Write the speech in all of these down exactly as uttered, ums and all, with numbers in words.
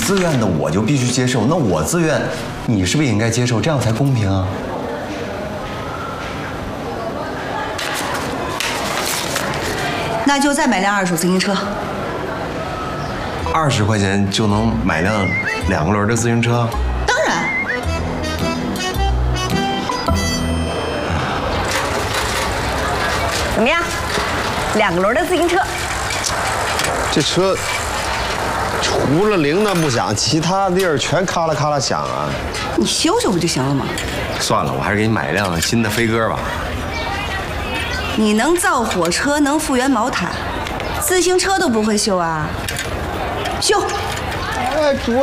自愿的我就必须接受，那我自愿，你是不是也应该接受？这样才公平啊！ 那就再买辆二手自行车。 二十块钱就能买辆两个轮的自行车？ 当然。怎么样？两个轮的自行车。 这车除了铃铛不响，其他地儿全咔啦咔啦响啊！ 你修修不就行了吗？ 算了，我还是给你买一辆新的飞鸽吧。 你能造火车，能复原毛毯，自行车都不会修啊？修！ 哎，我。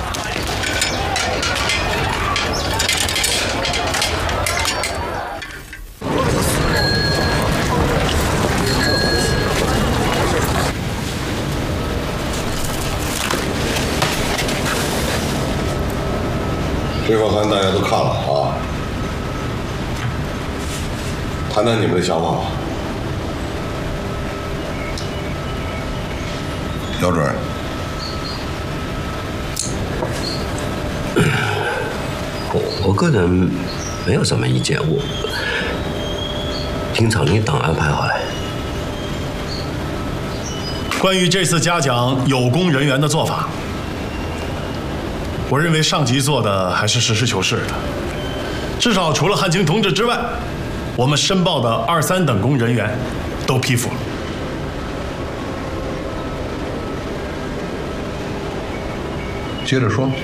这份函大家都看了啊，谈谈你们的想法吧。姚主任， 我我个人没有什么意见，我听厂领导安排好了。 关于这次嘉奖有功人员的做法，我认为上级做的还是实事求是的，至少除了汉卿同志之外，我们申报的二三等功人员都批复了。 接着说。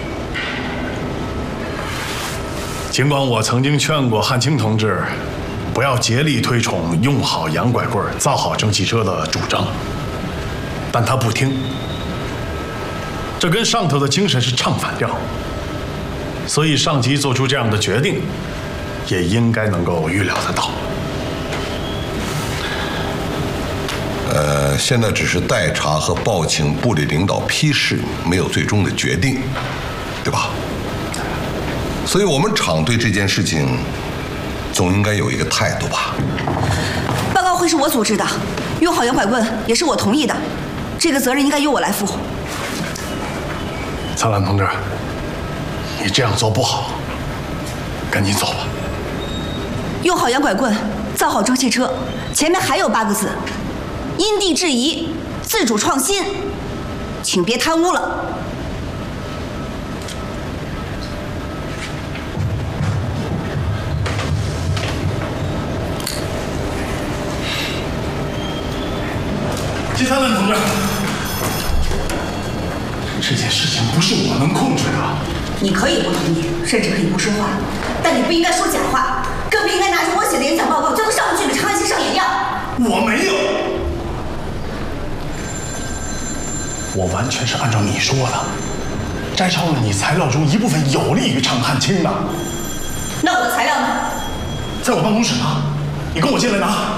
尽管我曾经劝过汉卿同志，不要竭力推崇用好洋拐棍、造好蒸汽车的主张，但他不听。这跟上头的精神是唱反调，所以上级做出这样的决定，也应该能够预料得到。 呃，现在只是待查和报请部里领导批示，没有最终的决定，对吧？所以我们厂对这件事情总应该有一个态度吧。 报告会是我组织的，用好洋拐棍也是我同意的，这个责任应该由我来负。 灿烂同志，你这样做不好，赶紧走吧。 用好洋拐棍，造好蒸汽车，前面还有八个字：因地制宜，自主创新，请别贪污了。 金灿烂同志，这件事情不是我能控制的。 你可以不同意，甚至可以不说话，但你不应该说假话，更不应该拿着我写的演讲报告就能上去给长安县上眼药。 我没有，我完全是按照你说的，摘抄了你材料中一部分有利于常汉卿的。 那我的材料呢？ 在我办公室呢，你跟我进来拿。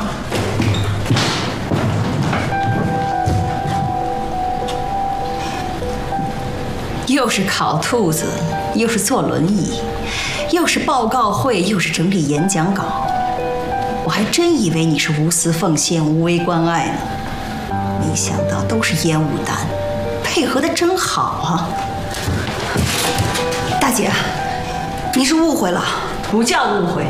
又是烤兔子，又是坐轮椅，又是报告会，又是整理演讲稿，我还真以为你是无私奉献、无微关爱呢，没想到都是烟雾弹，配合得真好啊！ 大姐，你是误会了， 不叫误会，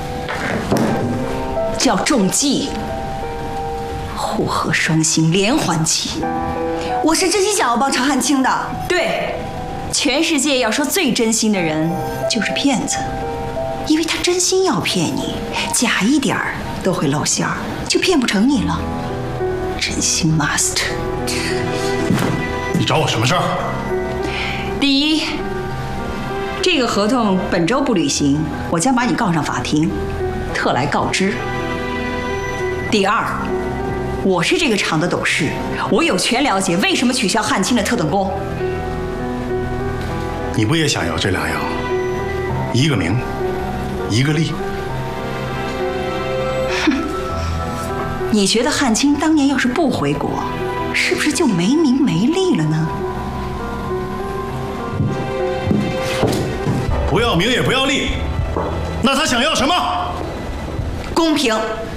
叫中计，祸和双星，连环计。 我是真心想要帮常汉卿的。 对，全世界要说最真心的人就是骗子，因为他真心要骗你，假一点儿都会露馅儿，就骗不成你了。真心 master。 你找我什么事儿？ 第一，这个合同本周不履行，我将把你告上法庭，特来告知。第二，我是这个厂的董事，我有权了解为什么取消汉卿的特等功。 你不也想要这两样？一个名，一个利。 哼，你觉得汉卿当年要是不回国，是不是就没名没利了呢？ 不要名也不要利，那他想要什么？ 公平。